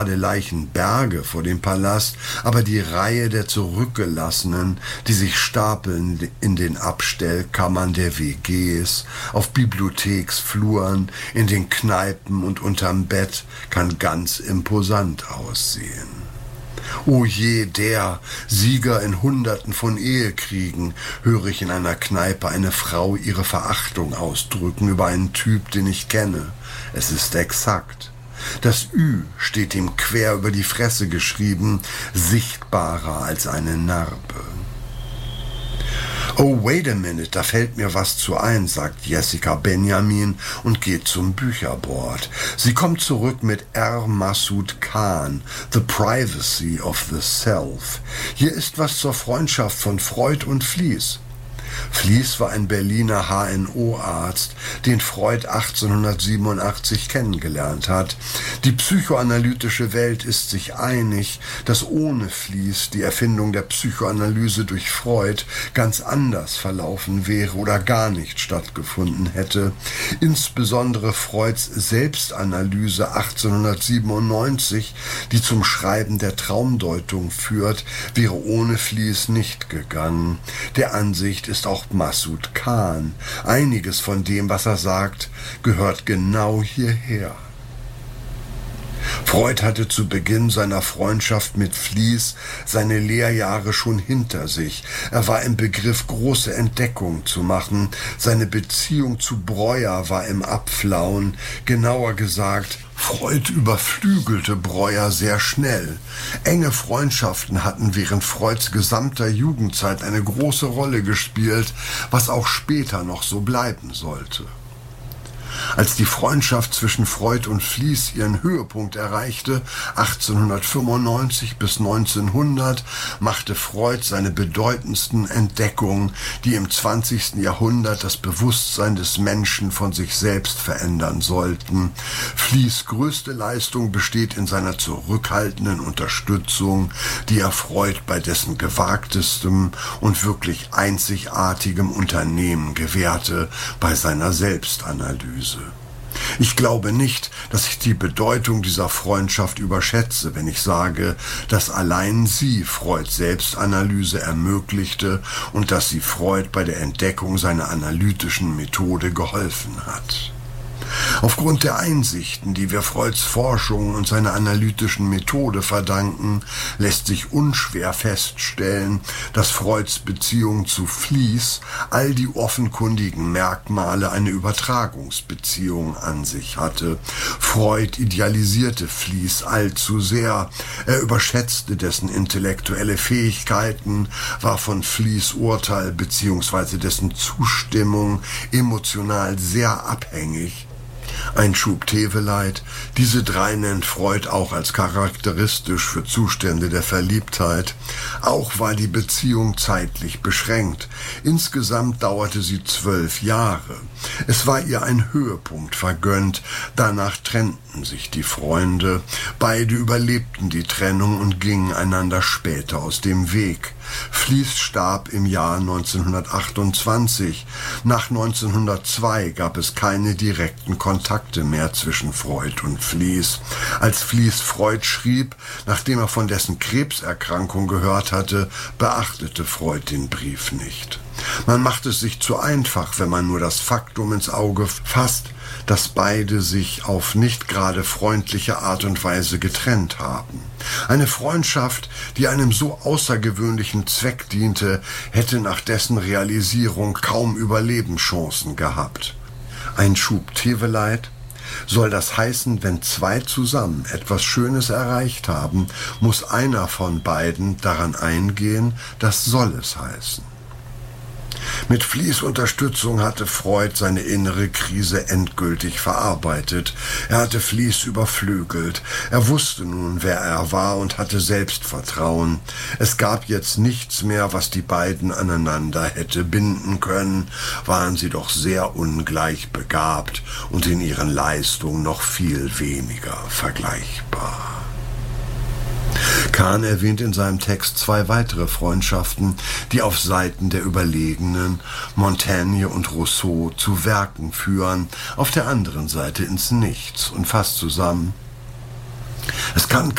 gerade Leichenberge vor dem Palast, aber die Reihe der Zurückgelassenen, die sich stapeln in den Abstellkammern der WGs, auf Bibliotheksfluren, in den Kneipen und unterm Bett, kann ganz imposant aussehen. O je, der Sieger in Hunderten von Ehekriegen, höre ich in einer Kneipe eine Frau ihre Verachtung ausdrücken über einen Typ, den ich kenne. Es ist exakt. Das Ü steht ihm quer über die Fresse geschrieben, sichtbarer als eine Narbe. Oh, wait a minute, da fällt mir was zu ein, sagt Jessica Benjamin und geht zum Bücherboard. Sie kommt zurück mit R. Massoud Khan, The Privacy of the Self. Hier ist was zur Freundschaft von Freud und Fliess. Fliess war ein Berliner HNO-Arzt, den Freud 1887 kennengelernt hat. Die psychoanalytische Welt ist sich einig, dass ohne Fliess die Erfindung der Psychoanalyse durch Freud ganz anders verlaufen wäre oder gar nicht stattgefunden hätte. Insbesondere Freuds Selbstanalyse 1897, die zum Schreiben der Traumdeutung führt, wäre ohne Fliess nicht gegangen. Der Ansicht ist auch Massoud Khan. Einiges von dem, was er sagt, gehört genau hierher. Freud hatte zu Beginn seiner Freundschaft mit Fliess seine Lehrjahre schon hinter sich. Er war im Begriff, große Entdeckungen zu machen. Seine Beziehung zu Breuer war im Abflauen. Genauer gesagt, Freud überflügelte Breuer sehr schnell. Enge Freundschaften hatten während Freuds gesamter Jugendzeit eine große Rolle gespielt, was auch später noch so bleiben sollte. Als die Freundschaft zwischen Freud und Fliess ihren Höhepunkt erreichte, 1895 bis 1900, machte Freud seine bedeutendsten Entdeckungen, die im 20. Jahrhundert das Bewusstsein des Menschen von sich selbst verändern sollten. Fliess' größte Leistung besteht in seiner zurückhaltenden Unterstützung, die er Freud bei dessen gewagtestem und wirklich einzigartigem Unternehmen gewährte, bei seiner Selbstanalyse. Ich glaube nicht, dass ich die Bedeutung dieser Freundschaft überschätze, wenn ich sage, dass allein sie Freuds Selbstanalyse ermöglichte und dass sie Freud bei der Entdeckung seiner analytischen Methode geholfen hat. Aufgrund der Einsichten, die wir Freuds Forschung und seiner analytischen Methode verdanken, lässt sich unschwer feststellen, dass Freuds Beziehung zu Fliess all die offenkundigen Merkmale einer Übertragungsbeziehung an sich hatte. Freud idealisierte Fliess allzu sehr. Er überschätzte dessen intellektuelle Fähigkeiten, war von Fliess' Urteil bzw. dessen Zustimmung emotional sehr abhängig. Ein Schub Teveleit, diese drei nennt Freud auch als charakteristisch für Zustände der Verliebtheit. Auch war die Beziehung zeitlich beschränkt. Insgesamt dauerte sie 12 Jahre. Es war ihr ein Höhepunkt vergönnt, danach trennten sich die Freunde. Beide überlebten die Trennung und gingen einander später aus dem Weg. Fliess starb im Jahr 1928. Nach 1902 gab es keine direkten Kontakte mehr zwischen Freud und Fliess. Als Fliess Freud schrieb, nachdem er von dessen Krebserkrankung gehört hatte, beachtete Freud den Brief nicht. Man macht es sich zu einfach, wenn man nur das Faktum ins Auge fasst, dass beide sich auf nicht gerade freundliche Art und Weise getrennt haben. Eine Freundschaft, die einem so außergewöhnlichen Zweck diente, hätte nach dessen Realisierung kaum Überlebenschancen gehabt. Ein Schub Teveleit. Soll das heißen, wenn zwei zusammen etwas Schönes erreicht haben, muss einer von beiden daran eingehen, das soll es heißen. Mit Fliess' Unterstützung hatte Freud seine innere Krise endgültig verarbeitet. Er hatte Fliess überflügelt. Er wusste nun, wer er war und hatte Selbstvertrauen. Es gab jetzt nichts mehr, was die beiden aneinander hätte binden können. Waren sie doch sehr ungleich begabt und in ihren Leistungen noch viel weniger vergleichbar. Khan erwähnt in seinem Text zwei weitere Freundschaften, die auf Seiten der Überlegenen, Montaigne und Rousseau, zu Werken führen, auf der anderen Seite ins Nichts und fasst zusammen: Es kann